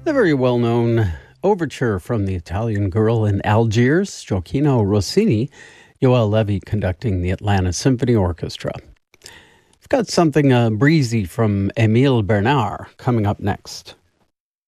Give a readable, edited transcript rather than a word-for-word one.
The very well-known overture from the Italian Girl in Algiers, Gioacchino Rossini, Joel Levy conducting the Atlanta Symphony Orchestra. We've got something breezy from Émile Bernard coming up next.